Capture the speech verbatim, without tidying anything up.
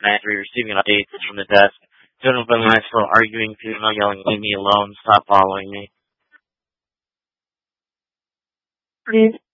and I'd be receiving updates from the desk. Don't open lines for arguing, female yelling, leave me alone, stop following me. Please